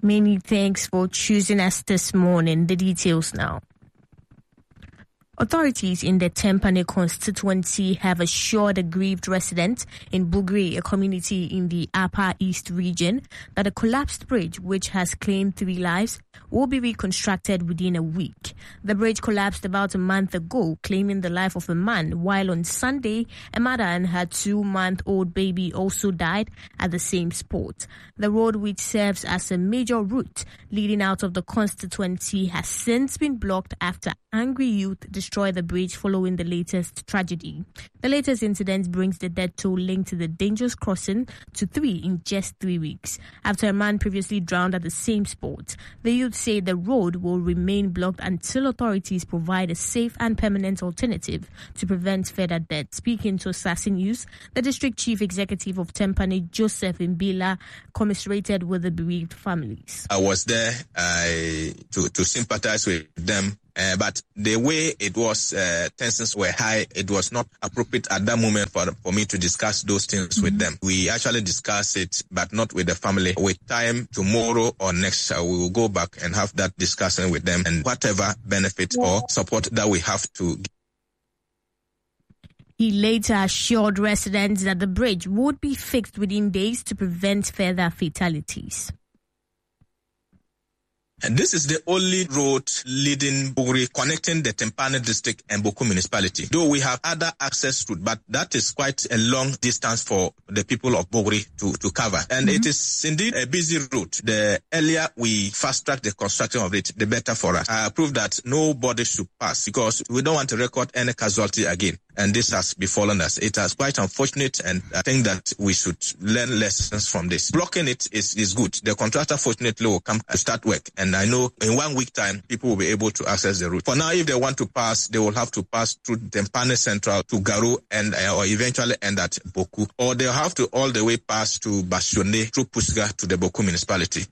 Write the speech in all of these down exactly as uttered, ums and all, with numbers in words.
Many thanks for choosing us this morning. The details now. Authorities in the Tempane constituency have assured aggrieved residents in Bugri, a community in the Upper East region, that a collapsed bridge, which has claimed three lives, will be reconstructed within a week. The bridge collapsed about a month ago, claiming the life of a man, while on Sunday, a mother and her two-month-old baby also died at the same spot. The road, which serves as a major route leading out of the constituency, has since been blocked after angry youth destroyed the bridge following the latest tragedy. The latest incident brings the death toll linked to the dangerous crossing to three in just three weeks, after a man previously drowned at the same spot. The youth say the road will remain blocked until authorities provide a safe and permanent alternative to prevent further death. Speaking to Assassin News, the district chief executive of Tempane, Joseph Mbila, commiserated with the bereaved families. I was there uh, to, to sympathize with them. Uh, but the way it was, uh, tensions were high. It was not appropriate at that moment for for me to discuss those things mm-hmm. with them. We actually discussed it, but not with the family. With time, tomorrow or next, uh, we will go back and have that discussion with them, and whatever benefit yeah. or support that we have to give. He later assured residents that the bridge would be fixed within days to prevent further fatalities. And this is the only road leading Bugri, connecting the Tempane district and Boku municipality. Though we have other access route, but that is quite a long distance for the people of Bugri to, to cover. And mm-hmm. it is indeed a busy route. The earlier we fast track the construction of it, the better for us. I approve that nobody should pass because we don't want to record any casualty again. And this has befallen us. It is quite unfortunate, and I think that we should learn lessons from this. Blocking it is, is good. The contractor fortunately will come and start work, and I know in one week time, people will be able to access the route. For now, if they want to pass, they will have to pass through Tempane Central to Garu and uh, or eventually end at Boku, or they'll have to all the way pass to Basione through Pusga to the Boku municipality.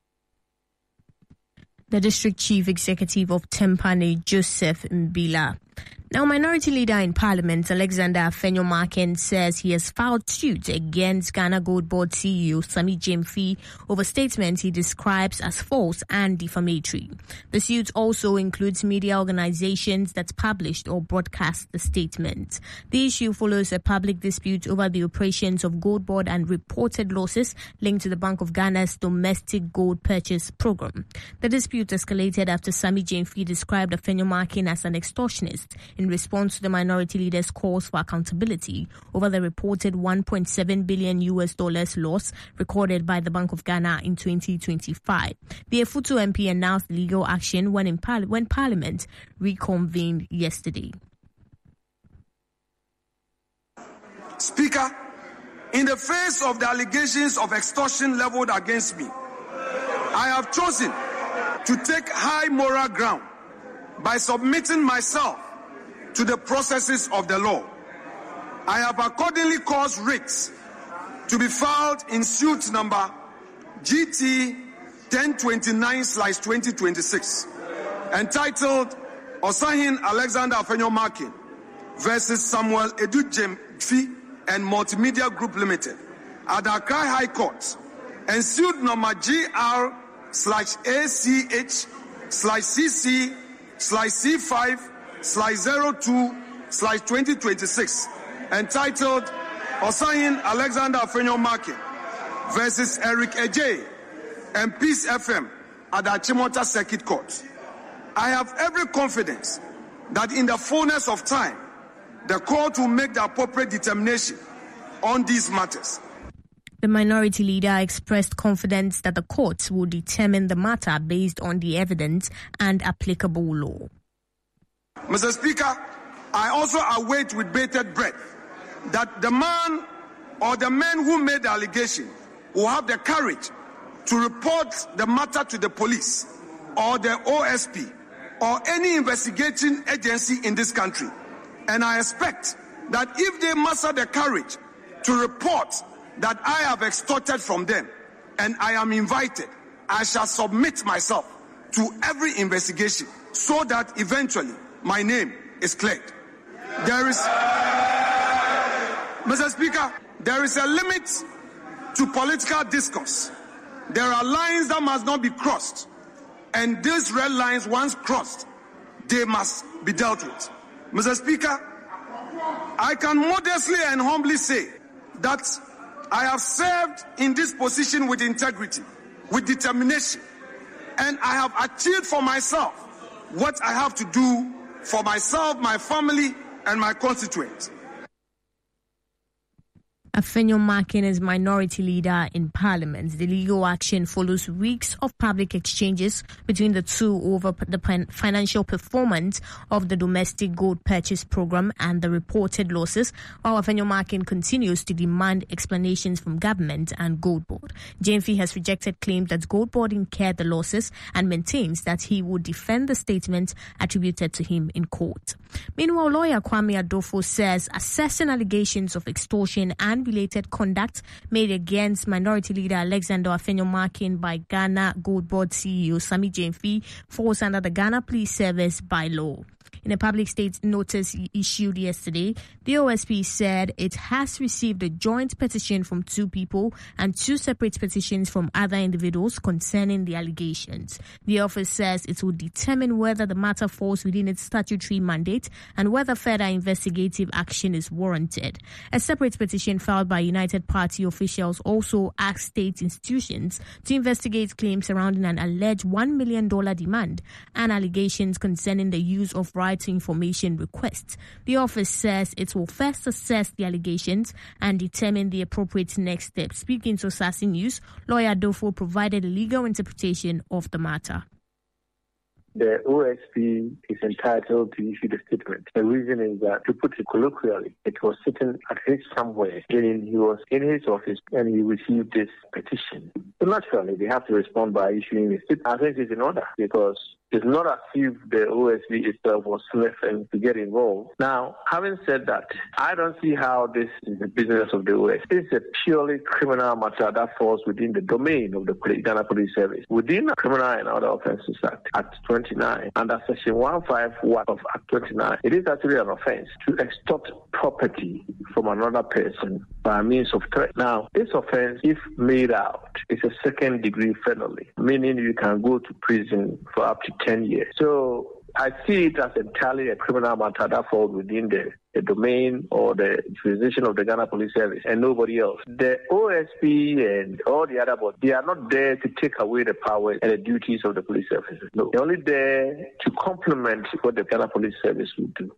The district chief executive of Tempane, Joseph Mbila. Now, Minority Leader in Parliament, Alexander Afenyo-Markin, says he has filed suit against Ghana Gold Board C E O Sammy Gyamfi over statements he describes as false and defamatory. The suit also includes media organizations that published or broadcast the statement. The issue follows a public dispute over the operations of Gold Board and reported losses linked to the Bank of Ghana's domestic gold purchase program. The dispute escalated after Sammy Gyamfi described Afenyo-Markin as an extortionist in response to the Minority Leader's calls for accountability over the reported one point seven billion U S dollars loss recorded by the Bank of Ghana in twenty twenty-five. The Efutu M P announced legal action when in par- when Parliament reconvened yesterday. Speaker, in the face of the allegations of extortion leveled against me, I have chosen to take high moral ground by submitting myself to the processes of the law. I have accordingly caused writs to be filed in suit number G T ten twenty-nine slash twenty twenty-six, entitled Osahin Alexander Afenyo-Markin versus Samuel Edu Gyamfi and Multimedia Group Limited at the Accra High Court, and suit number G R slash A C H slash C C slash C five slash zero two slash twenty twenty-six, entitled Osahin Alexander Afenyo-Markin versus Eric Ejay and Peace F M at the Achimota Circuit Court. I have every confidence that in the fullness of time, the court will make the appropriate determination on these matters. The Minority Leader expressed confidence that the courts will determine the matter based on the evidence and applicable law. Mister Speaker, I also await with bated breath that the man or the men who made the allegation will have the courage to report the matter to the police or the O S P or any investigating agency in this country. And I expect that if they muster the courage to report that I have extorted from them and I am invited, I shall submit myself to every investigation so that eventually my name is cleared. There is, Mister Speaker, there is a limit to political discourse. There are lines that must not be crossed. And these red lines, once crossed, they must be dealt with. Mister Speaker, I can modestly and humbly say that I have served in this position with integrity, with determination, and I have achieved for myself what I have to do for myself, my family, and my constituents. Afenyo-Makin is minority leader in parliament. The legal action follows weeks of public exchanges between the two over the financial performance of the domestic gold purchase program and the reported losses, while Afenyo-Makin continues to demand explanations from government and Gold Board. J M F has rejected claims that Gold Board incurred the losses and maintains that he would defend the statement attributed to him in court. Meanwhile, lawyer Kwame Adofo says assessing allegations of extortion and related conduct made against minority leader Alexander Afenyo-Makin by Ghana Gold Board C E O Sammy J M F falls under the Ghana Police Service bylaw. In a public state notice issued yesterday, the O S P said it has received a joint petition from two people and two separate petitions from other individuals concerning the allegations. The office says it will determine whether the matter falls within its statutory mandate and whether further investigative action is warranted. A separate petition filed by United Party officials also asked state institutions to investigate claims surrounding an alleged one million dollars demand and allegations concerning the use of right to information requests. The office says it will first assess the allegations and determine the appropriate next steps. Speaking to Sassy News, lawyer Adofo provided a legal interpretation of the matter. The O S P is entitled to issue the statement. The reason is that, to put it colloquially, it was sitting at his somewhere, meaning he was in his office and he received this petition. So naturally, they have to respond by issuing a statement. I think it's in order because it's not as if the O S P itself was sniffing to get involved. Now, having said that, I don't see how this is the business of the O S P. This is a purely criminal matter that falls within the domain of the Ghana Police Service. Within the Criminal and Other Offences Act, Act twenty-nine, under Section one fifty-one of Act twenty-nine, it is actually an offence to extort property from another person by means of threat. Now, this offence, if made out, is a second-degree felony, meaning you can go to prison for up to ten years. So I see it as entirely a criminal matter that falls within the, the domain or the jurisdiction of the Ghana Police Service and nobody else. The O S P and all the other bodies, they are not there to take away the powers and the duties of the police service. No, they're only there to complement what the Ghana Police Service will do.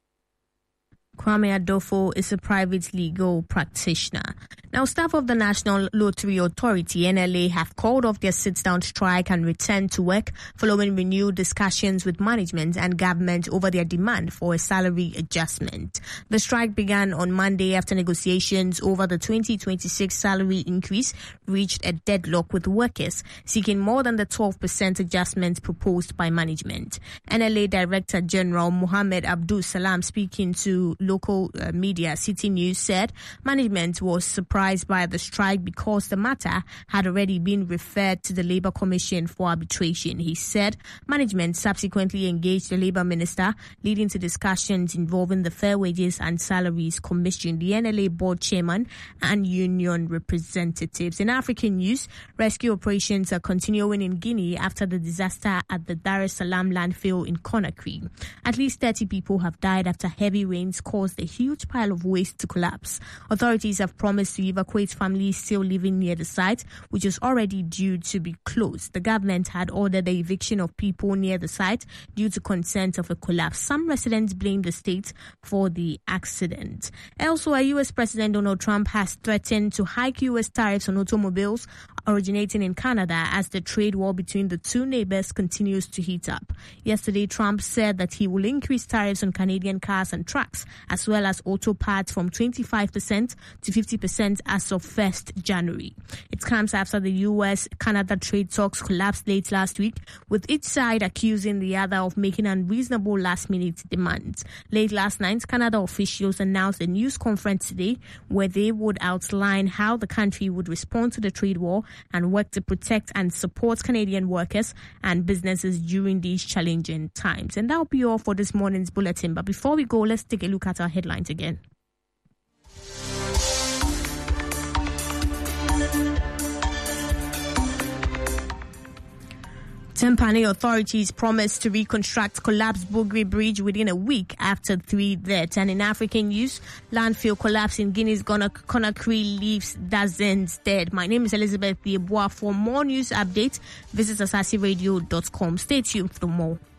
Kwame Adofo is a private legal practitioner. Now, staff of the National Lottery Authority, N L A, have called off their sit-down strike and returned to work following renewed discussions with management and government over their demand for a salary adjustment. The strike began on Monday after negotiations over the twenty twenty-six salary increase reached a deadlock with workers seeking more than the twelve percent adjustment proposed by management. N L A Director General Mohammed Abdul Salam, speaking to local uh, media, City News, said management was surprised by the strike because the matter had already been referred to the Labour Commission for arbitration. He said management subsequently engaged the Labour Minister, leading to discussions involving the Fair Wages and Salaries Commission, the N L A Board Chairman, and union representatives. In African news, rescue operations are continuing in Guinea after the disaster at the Dar es Salaam landfill in Conakry. At least thirty people have died after heavy rains caused a huge pile of waste to collapse. Authorities have promised to evacuate families still living near the site, which is already due to be closed. The government had ordered the eviction of people near the site due to concerns of a collapse. Some residents blame the state for the accident. Elsewhere, U S President Donald Trump has threatened to hike U S tariffs on automobiles originating in Canada as the trade war between the two neighbors continues to heat up. Yesterday, Trump said that he will increase tariffs on Canadian cars and trucks, as well as auto parts, from twenty-five percent to fifty percent as of first January. It comes after the U S Canada trade talks collapsed late last week, with each side accusing the other of making unreasonable last-minute demands. Late last night, Canada officials announced a news conference today where they would outline how the country would respond to the trade war and work to protect and support Canadian workers and businesses during these challenging times. And that will be all for this morning's bulletin. But before we go, let's take a look at our headlines again. Tempane authorities promised to reconstruct collapsed Bugri Bridge within a week after three deaths. And in African news, landfill collapse in Guinea's Conakry leaves dozens dead. My name is Elizabeth Yeboah. For more news updates, visit asasi radio dot com. Stay tuned for more.